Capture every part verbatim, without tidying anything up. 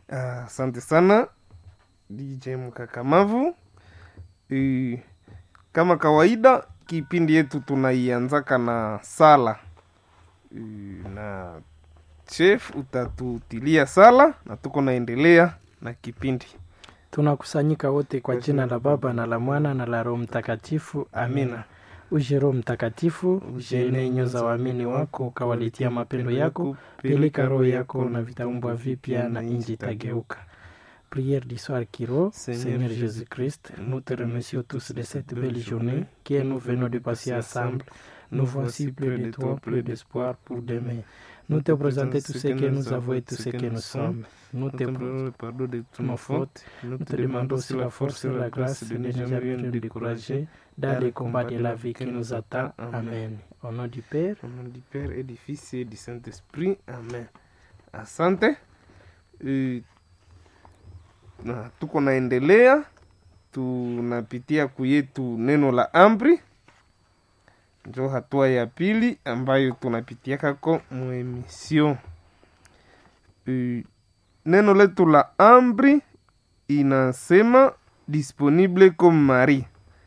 Asante uh, sana D J Mkakamavu. Uh, kama kawaida kipindi yetu tunaianzaka na sala. Uh, na chef utatutilia sala na tuko naendelea na kipindi. Tunakusanyika wote kwa jina la Baba na la Mwana na la Roho Mtakatifu. Amina. Uje Roho Mtakatifu, uje nyoyo za waamini wako, ukawaletea mapendo yako, peleka roho yako na vitaumbwa vipya na inji itageuka. Prière du soir qui rend, Seigneur Jésus-Christ, nous te remercions tous de cette belle journée que nous venons de passer ensemble. Nous voici plus de toi, plus d'espoir pour demain. Nous te présentons tout ce que nous avons et tout ce que nous sommes. Nous te prenons le pardon de toutes nos fautes. Nous te demandons aussi la force et la grâce de ne jamais nous décourager dans les combats de la vie qui nous attend. Amen. Au nom du Père, au nom du Père et du Fils et du Saint-Esprit. Amen. Asante. E, na tuko naendelea, tunapitia kuyetu neno la amri. Njo hatua ya pili ambayo tunapitia kako muemisio. E, neno letu la amri inasema disponible comme Marie.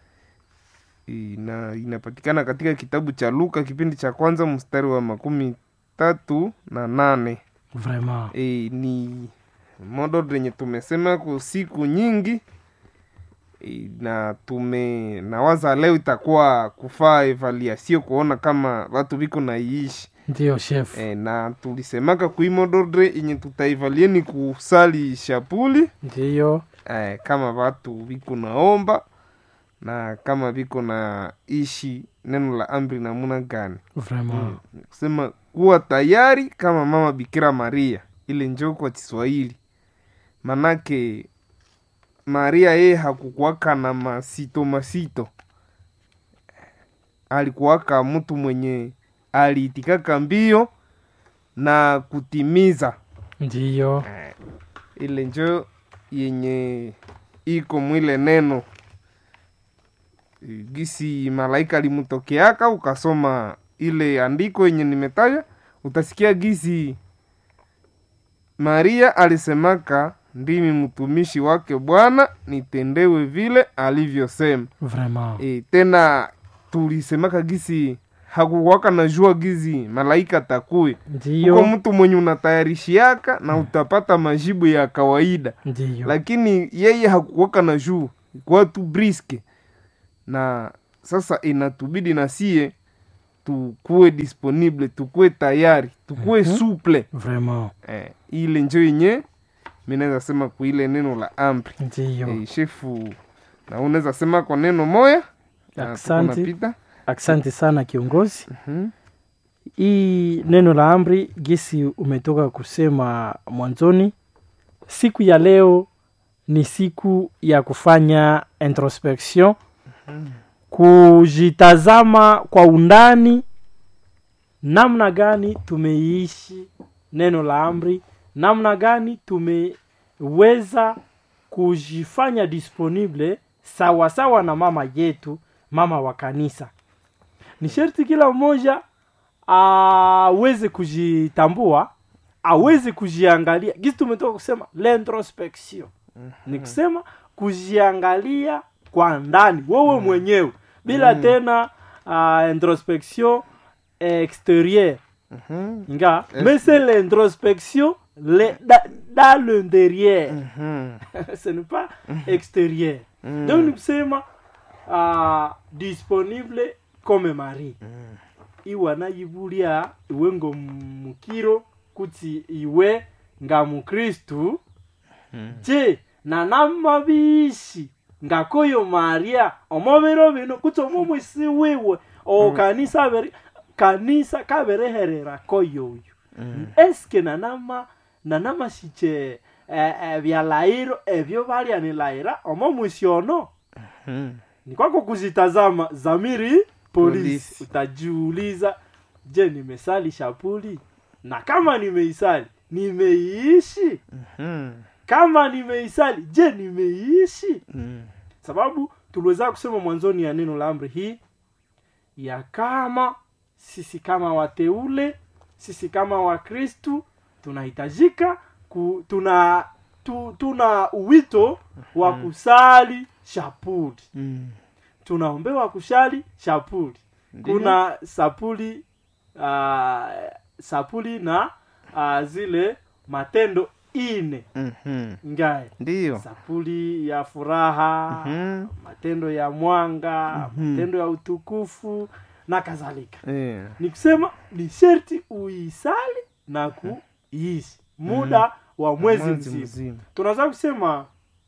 Ina, inapatikana katika kitabu cha Luka kipindi cha kwanza mstari wa makumi tatu na nane. Vraiment. E, ni modo renye tumesema kwa siku nyingi. E, na tume nawaza leo itakuwa kufaa evaluation kuona kama watu biko na iishi. Ndio chef. E, na tulisemaka kui mododre yenye tutaivalie ni kusali shapuli. Ndio. E, kama watu biko naomba na kama biko na ishi neno la amri namuna gani. Vraiment. Hmm. Kusema kuwa tayari kama mama Bikira Maria. Ile njoo kwa Kiswahili. Manake Maria yeye hakukuwaka na masito masito. Alikuwaka mtu mwenye aliitikaka mbio na kutimiza. Ndio. Ile njoo yenye iko mwile neno. Gisi malaika limutokeaka, ukasoma ile andiko yenye nimetaja, utasikia gisi Maria alisemaka, ndimi mtumishi wake Bwana, nitendewe vile alivyosema. Vraiment. E, tena tulisemaka gisi hakuwaka na jua gizi malaika takue. Ndio. Uko mtu mwenye unatayarishiaka na utapata majibu ya kawaida. Ndio. Lakini yeye hakuwaka na jua, kwa tu briske. Na sasa inatubidi na sie tukue disponible, tukue tayari, tukue mm-hmm. souple. Vraiment. Eh, ile njo yenye mimi naweza sema kwa ile neno la amri. Ndio. Eh, shefu, na unaweza sema kwa neno moya? Asante. Asante sana kiongozi. Mhm. Hii neno la amri gisi umetoka kusema mwanzoni. Siku ya leo ni siku ya kufanya introspection. Mm-hmm. Kujitazama kwa undani namna gani tumeishi neno la amri, namna gani tumeweza kujifanya disponible sawa sawa na mama yetu, mama wa kanisa. Ni sharti kila mmoja aweze kujitambua, aweze kujiangalia. Gisi tumetoka kusema l'introspection. Mm-hmm. Ni kusema kujiangalia kwa ndani wewe mm. mwenyewe bila mm. tena uh, introspection extérieure. Mm-hmm. Nga mais c'est l'introspection le, da, dans l'intérieur. Mm-hmm. Ce n'est pas extérieur. Mm. Donc nous sommes uh, disponible comme Marie. Mm. Iwa na yibulia iwengo mukiro kuti iwe nga mukristu. Mm. Je na namabishi ngakoyo Maria omobero bino kutomo mwisi wewe o mm. kanisa beri kanisa kabereherera koyo uyu. Mm. Eske na nama na nama shiche eh, eh, bya lairo ebyo bali ani laira omo mwisiono. Mm. Ni kwako kuzitazama zamiri polisi. Utajiuliza, je nimesali shapuli? Na kama nimeisali nimeishi? Mm. Kama nimeisali, je nimeishi? Mm. Sababu tuliweza kusema mwanzoni ya neno la amri hii ya kama sisi kama wateule, sisi kama Wakristu tunahitajika ku, tuna tu, tuna wito wa kusali shapuli. Mm. Tunaombewa kusali shapuli. Ndiyo. Kuna sapuli uh, sapuli na uh, zile matendo ine. Mhm. Ngai. Ndiyo. Sapuli ya furaha, Mhm. matendo ya mwanga, Mhm. matendo ya utukufu na kadhalika. Eh. Ni kusema ni sherti uisali na kuishi muda wa mwezi Mwezi mzima. mzima. Tunaweza kusema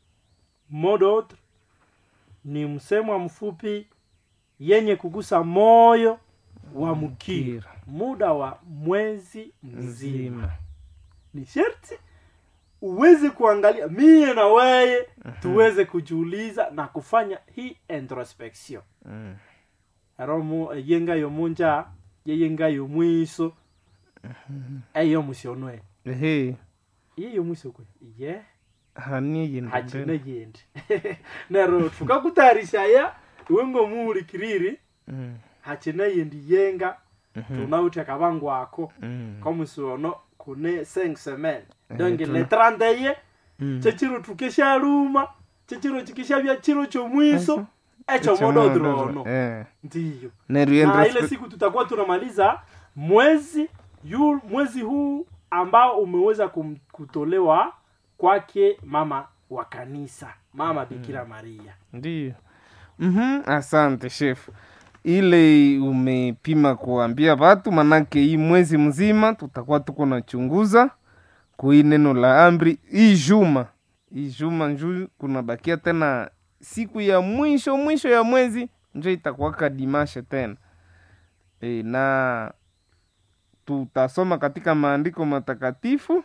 modot ni msemo mfupi yenye kugusa moyo wa mkiri, muda wa mwezi mzima. Mzima. Ni sherti uweze kuangalia mie na wewe tuweze kujiuliza na kufanya hii introspection. Mm. Aromo yenga yo munja yenga yo mwiso ayo musionwe Ehe. iyo mwiso kwe ye Hani yende. hajina yende nero tukakutarisha ya wengo muri kiriri Mm. hachina yendi yenga Mhm. tunauta kabangu ako Mm. comme sono kune cinq semaines Eh, donc tuna- le trente ye Mm. chechiro tukesha ruma chechiro chikisha bya chiro cho mwiso echo Echo modo modo drono eh. ndiyo. Neru Na yende ile siku tutakuwa tunamaliza mwezi yu, mwezi huu ambao umeweza kum, kutolewa kwake mama wa kanisa, mama Bikira Maria. Ndiyo. Mhm. Asante chef. Ile umepima kuambia watu, manake hii mwezi mzima tutakuwa tuko na chunguza kui neno la amri hii juma. Hii juma njuu kuna bakia tena siku ya mwisho mwisho ya mwezi njo itakuwaka dimashe tena. E, na tutasoma katika maandiko matakatifu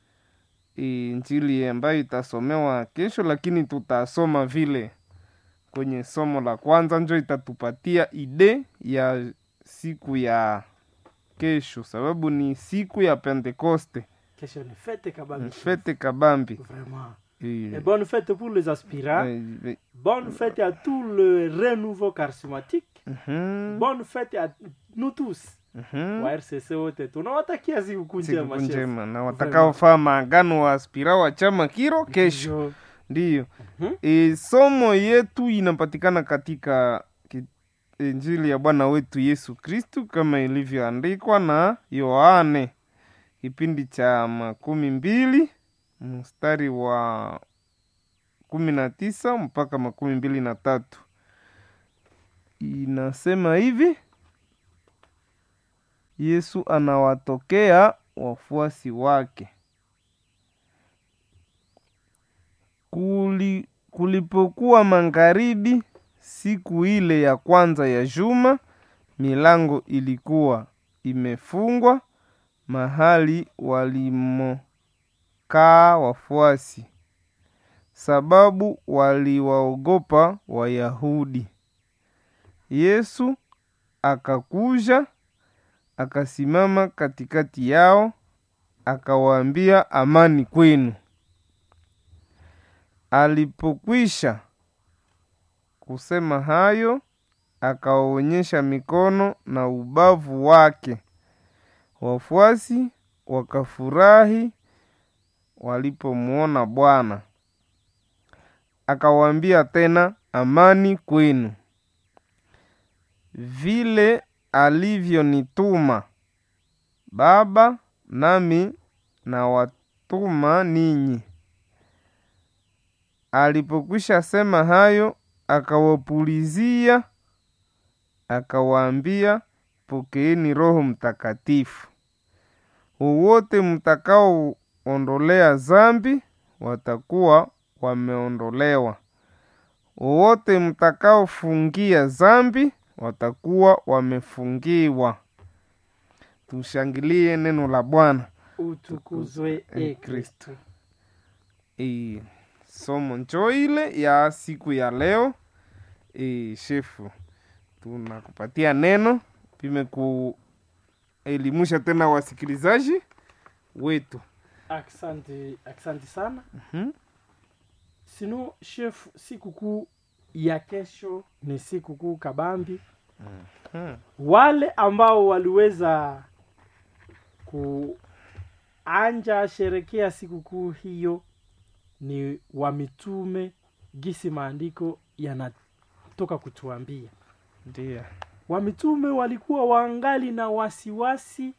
e, Injili ambayo itasomewa kesho, lakini tutasoma vile kwenye somo la kwanza njo itatupatia ide ya siku ya kesho, sababu ni siku ya Pentekoste, Kesho ni fete kabambi. fete kabambi. Vraiment. E, Et bonne fête pour les aspirants. e, Bonne fête à tout le renouveau charismatique. mhm, Bonne fête à nous tous. mhm. Wa R C C wote tunawatakia siku njema Siku chef. njema na watakaofaa maagano wa aspira wa chama kiro kesho. Ndio. Ndiyo. Mhm. E, somo yetu inapatikana katika ki- Injili ya Bwana wetu Yesu Kristu kama ilivyoandikwa na Yohane, kipindi cha makumi mbili mstari wa kumi na tisa mpaka makumi mbili na tatu. Inasema hivi: Yesu anawatokea wafuasi wake. Kuli, kulipokuwa magharibi siku ile ya kwanza ya juma, milango ilikuwa imefungwa mahali walimokaa wafuasi, sababu waliwaogopa Wayahudi. Yesu akakuja akasimama katikati yao, akawaambia, amani kwenu. Alipokwisha kusema hayo, akawaonyesha mikono na ubavu wake. Wafuasi wakafurahi walipomwona Bwana. Akawaambia tena, amani kwenu. Vile alivyonituma Baba, nami na watuma ninyi. Alipokwisha sema hayo, akawapulizia, akawaambia, pokeeni Roho Mtakatifu. Wowote mtakaoondolea zambi watakuwa wameondolewa, wowote mtakaofungia zambi watakuwa wamefungiwa. Tushangilie neno la Bwana. Utukuzwe e Kristo. E, somo njo ile ya siku ya leo. E, shefu, tunakupatia neno pime kuelimusha tena wasikilizaji wetu. Asante, asante sana. Mhm. Sino chef, sikukuu ya kesho ni sikukuu kabambi. Mhm. Wale ambao waliweza kuanja sherekea sikukuu hiyo ni wa mitume, gisi maandiko yanatoka kutuambia. Ndiyo. Wa mitume walikuwa wangali na wasiwasi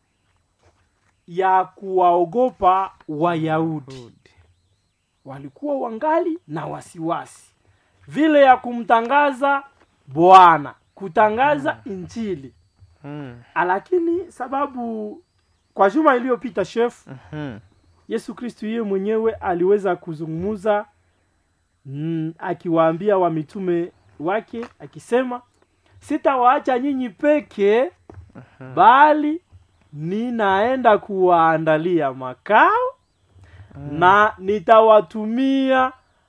ya kuwaogopa Wayahudi. Walikuwa wangali na wasiwasi vile ya kumtangaza Bwana, kutangaza Injili. Mm. Lakini sababu kwa juma iliyopita chef, Mhm. Yesu Kristo yeye mwenyewe aliweza kuzungumza mm, akiwaambia wa mitume wake akisema, sitawaacha nyinyi peke, bali ninaenda kuwaandalia makao, mm. na nitawatumia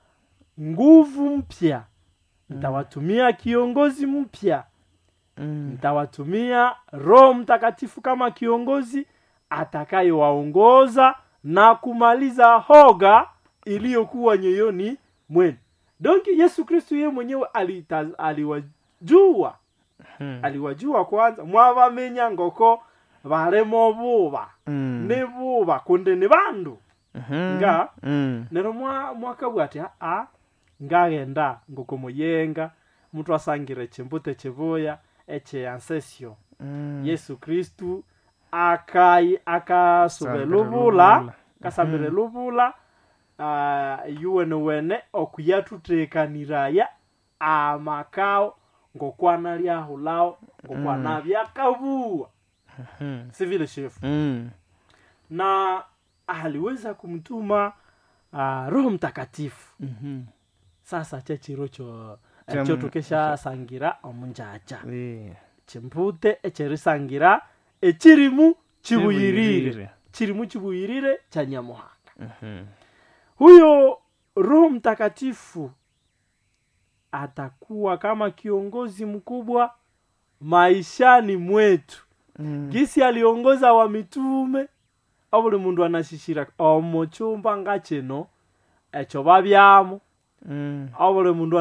nguvu mpya, mm. nitawatumia kiongozi mpya, mm. nitawatumia Roho Mtakatifu kama kiongozi atakayewaongoza na kumaliza hoga iliyokuwa nyoyoni mwenu. Donc Yesu Kristo yeye mwenyewe aliwajua. Hmm. Aliwajua kwanza, mwabamenya ngoko baremo buba. Mm. Ne buba kunde ne bandu. Mm-hmm. Nga mm. nero mwa mwaka bwati a ngagenda ngoko moyenga mtu asangire chembute chevoya eche ancesio. Mm. Yesu Kristo akai akasobelubula kasambire lubula uh, yuwene wene okuyatutekaniraya amakao ngokwana lya hulao ngokwana mm. byakabuwa. Mm-hmm. Civil chef. Mm. Na aliweza kumtuma uh, Roho Mtakatifu. Mm-hmm. Sasa chechiro cho cho tukesha sangira omunjaja. Yeah. Chempute echerisangira echirimu chibuyirire. Chirimu chibuyirire cha Nyamuhanga. Mm-hmm. Huyo Roho Mtakatifu atakuwa kama kiongozi mkubwa maishani mwetu. Mm. Gisi aliongoza wa mitume, abuli mundu anashishira omuchumba ngacheno echo babyamo. Mm. Abuli mundu